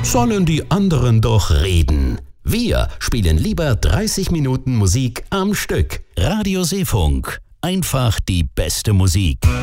sollen die anderen doch reden. Wir spielen lieber 30 Minuten Musik am Stück. Radio Seefunk. Einfach die beste Musik.